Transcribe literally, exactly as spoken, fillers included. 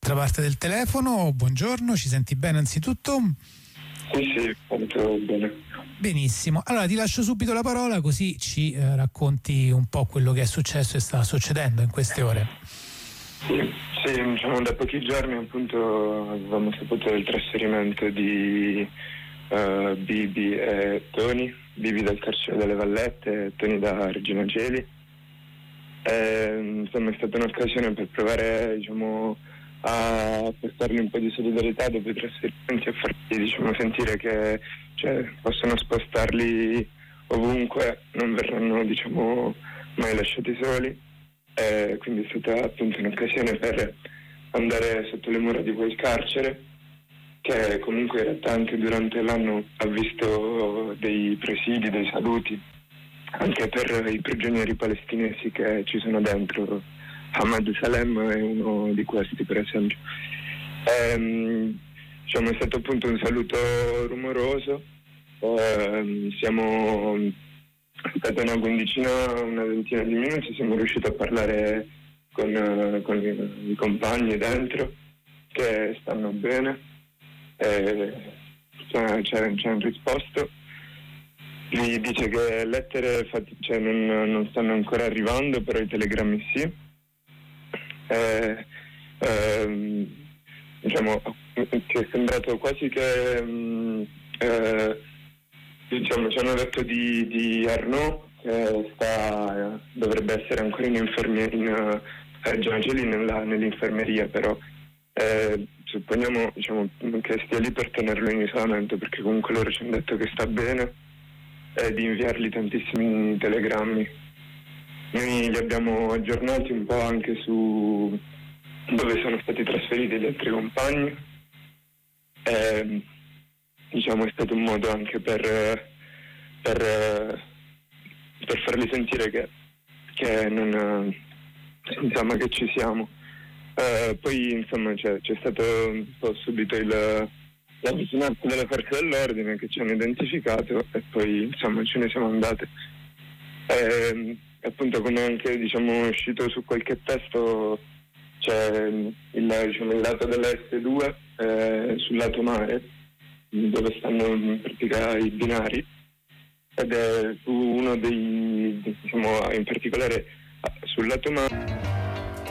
Dall'altra parte del telefono, buongiorno, ci senti bene anzitutto? Sì, sì, molto bene. Benissimo, allora ti lascio subito la parola così ci eh, racconti un po' quello che è successo e sta succedendo in queste ore. Sì, sì, diciamo da pochi giorni appunto avevamo saputo del trasferimento di uh, Bibi e Tony, Bibi dal carcere delle Vallette e Tony da Regina Coeli. E, insomma è stata un'occasione per provare, diciamo, a portargli un po' di solidarietà dopo i trasferimenti e fargli, diciamo, sentire che cioè, possono spostarli ovunque, non verranno, diciamo, mai lasciati soli. E quindi è stata appunto un'occasione per andare sotto le mura di quel carcere che comunque in realtà anche durante l'anno ha visto dei presidi, dei saluti anche per i prigionieri palestinesi che ci sono dentro. Ahmad Salem è uno di questi, per esempio. Ehm, diciamo, è stato appunto un saluto rumoroso. Ehm, siamo stati una quindicina, una ventina di minuti, siamo riusciti a parlare con, con i, i compagni dentro che stanno bene. E, cioè, ci hanno risposto. Gli dice che lettere fatti, cioè, non, non stanno ancora arrivando, però i telegrammi sì. Eh, ehm, diciamo che è sembrato quasi che mh, eh, diciamo ci hanno detto di, di Arnaud che sta, dovrebbe essere ancora in infermeria in uh, Regina Coeli nella, nell'infermeria, però eh, supponiamo, diciamo, che stia lì per tenerlo in isolamento, perché comunque loro ci hanno detto che sta bene e di inviargli tantissimi telegrammi. Noi li abbiamo aggiornati un po' anche su dove sono stati trasferiti gli altri compagni. E, diciamo, è stato un modo anche per, per, per farli sentire che, che non, insomma, che ci siamo. Eh, poi insomma c'è, c'è stato un po' subito il, l'avvicinarsi delle forze dell'ordine che ci hanno identificato e poi insomma ce ne siamo andate. E, appunto, come anche, diciamo, è uscito su qualche testo, c'è il, diciamo, il lato dell'S due eh, sul lato mare, dove stanno in pratica i binari, ed è su uno dei, diciamo, in particolare sul lato mare